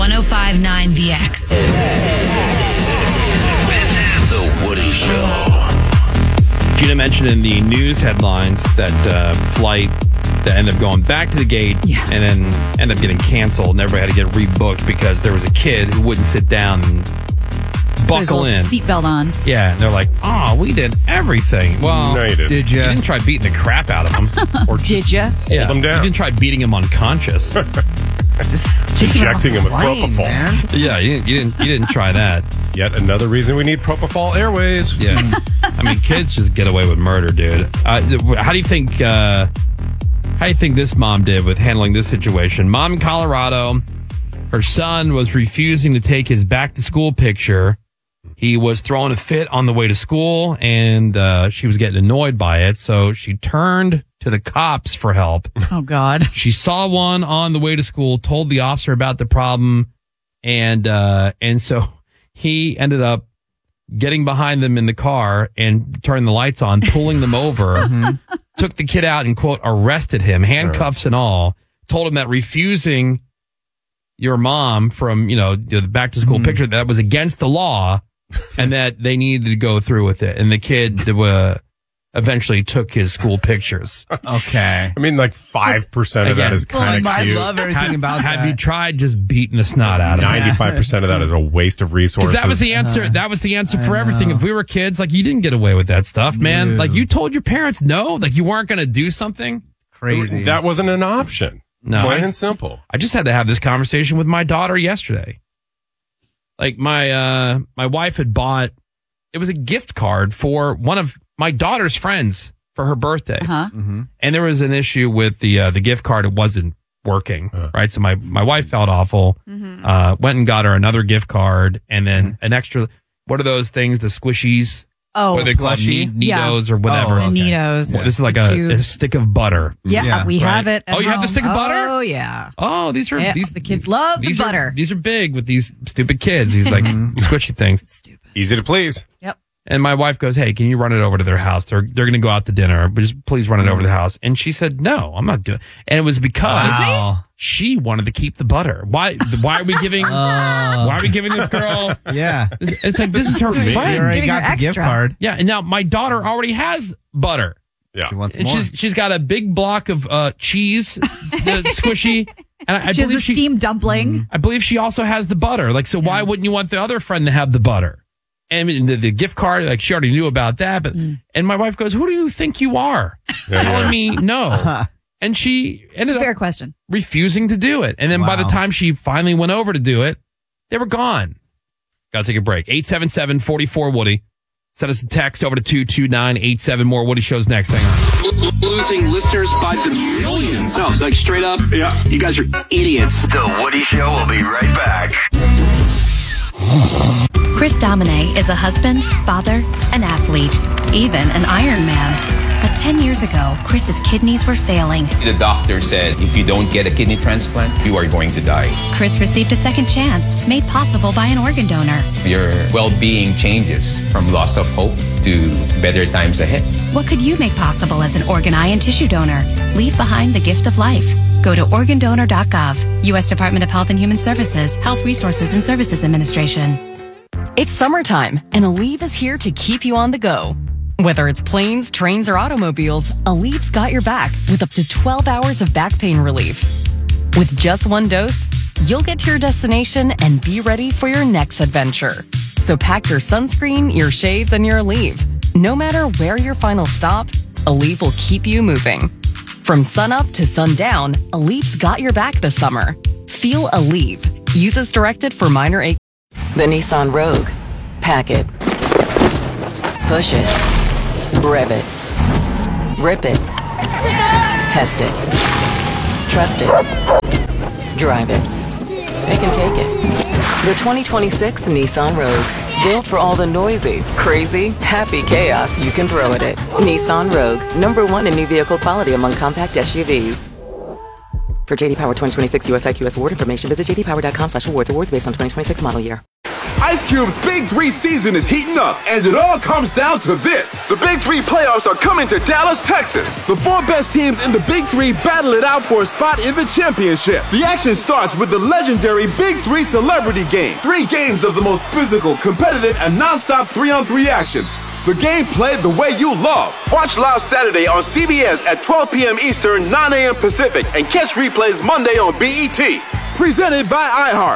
1059 The X. This is The Woody Show. Gina mentioned in the news headlines that flight that ended up going back to the gate and then ended up getting canceled and everybody had to get rebooked because there was a kid who wouldn't sit down and buckle in. Seatbelt on. Yeah, and they're like, oh, we did everything. Well, No, you didn't. Did you? you didn't try beating the crap out of him. Or Did you? Yeah, them down. You didn't try beating him unconscious. Just Injecting him with propofol. man. Yeah, you didn't try that. Yet another reason we need Propofol Airways. Yeah, I mean, kids just get away with murder, dude. How do you think? How do you think this mom did with handling this situation? Mom in Colorado, her son was refusing to take his back to school picture. He was throwing a fit on the way to school, and she was getting annoyed by it. So she turned to the cops for help. Oh, God. She saw one on the way to school, told the officer about the problem, and so he ended up getting behind them in the car and turning the lights on, pulling them over, took the kid out and, quote, arrested him, handcuffs and all, told him that refusing your mom from, the back to school picture, that was against the law and that they needed to go through with it. And the kid eventually took his school pictures. Okay. I mean, like 5% of that is kind of I cute. love everything about that. Have you tried just beating the snot out of him? 95% of that is a waste of resources. Because that was the answer. That was the answer for everything. If we were kids, like, you didn't get away with that stuff, man. No. Like, you told your parents no, like you weren't going to do something. Crazy. That wasn't an option. No, Plain and simple. I just had to have this conversation with my daughter yesterday. Like, my wife had bought, it was a gift card for one of my daughter's friends for her birthday. And there was an issue with the gift card. It wasn't working, right? So my wife felt awful, went and got her another gift card and then an extra, what are those things, the squishies? Oh, What are they called? Plushy? Neatos or whatever. Oh, okay. Neatos. Well, this is like a stick of butter. Yeah, Yeah, we have it. at Oh, you have the home. stick of butter? Oh, yeah. Oh, these are Yeah, these the kids love the these butter. These are big with these stupid kids. These like squishy things. Stupid. Easy to please. Yep. And my wife goes, "Hey, can you run it over to their house? They're going to go out to dinner, but just please run it over to the house." And she said, "No, I'm not doing." And it was because Wow. she wanted to keep the butter. Why are we giving? Why are we giving this girl? Yeah. It's like this is her You friend. already Giving got her the gift extra. card. Yeah, and now my daughter already has butter. Yeah. She wants And more. she's got a big block of cheese, squishy, and I She has a believe steamed dumpling. I believe she also has the butter. Like, so why wouldn't you want the other friend to have the butter? And I mean, the gift card, like, she already knew about that. But and my wife goes, "Who do you think you are, telling me no?" And she ended Fair up question. refusing to do it. And then by the Wow. time she finally went over to do it, they were gone. Got to take a break. 877-44-WOODY. Send us a text over to 22987. More Woody shows next. Hang on. Losing listeners by the millions. No, like straight up. Yeah. You guys are idiots. The Woody Show will be right back. Chris Domine is a husband, father, an athlete, even an Ironman. But 10 years ago, Chris's kidneys were failing. The doctor said, if you don't get a kidney transplant, you are going to die. Chris received a second chance, made possible by an organ donor. Your well-being changes from loss of hope to better times ahead. What could you make possible as an organ, eye, and tissue donor? Leave behind the gift of life. Go to organdonor.gov. U.S. Department of Health and Human Services, Health Resources and Services Administration. It's summertime, and Aleve is here to keep you on the go. Whether it's planes, trains, or automobiles, Aleve's got your back with up to 12 hours of back pain relief. With just one dose, you'll get to your destination and be ready for your next adventure. So pack your sunscreen, your shades, and your Aleve. No matter where your final stop, Aleve will keep you moving. From sunup to sundown, Aleve's got your back this summer. Feel Aleve. Use as directed for minor ache. The Nissan Rogue. Pack it. Push it. Rev it. Rip it. Test it. Trust it. Drive it. They can take it. The 2026 Nissan Rogue. Built for all the noisy, crazy, happy chaos you can throw at it. Nissan Rogue. #1 in new vehicle quality among compact SUVs. For JD Power 2026 US IQS award information, visit jdpower.com/awards. Awards based on 2026 model year. Ice Cube's Big 3 season is heating up, and it all comes down to this. The Big 3 playoffs are coming to Dallas, Texas. The 4 best teams in the Big 3 battle it out for a spot in the championship. The action starts with the legendary Big 3 Celebrity Game. 3 games of the most physical, competitive, and non-stop 3-on-3 action. The game played the way you love. Watch live Saturday on CBS at 12 p.m. Eastern, 9 a.m. Pacific, and catch replays Monday on BET. Presented by iHeart.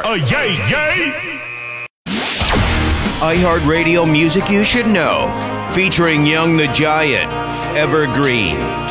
iHeartRadio music you should know. Featuring Young the Giant, Evergreen.